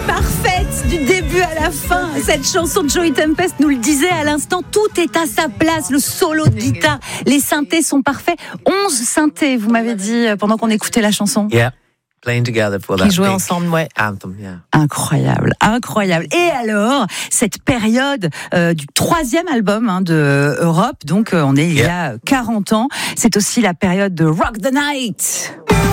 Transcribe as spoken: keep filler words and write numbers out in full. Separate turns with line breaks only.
parfaite du début à la fin. Cette chanson de Joey Tempest nous le disait à l'instant, tout est à sa place. Le solo de guitare, les synthés sont parfaits. onze synthés, vous m'avez dit pendant qu'on écoutait la chanson.
Yeah. Playing together for that
Qui jouaient
big
ensemble, ouais.
anthem, yeah.
Incroyable, incroyable. Et alors, cette période euh, du troisième album hein, de Europe, donc euh, on est il y a quarante ans, c'est aussi la période de Rock the Night.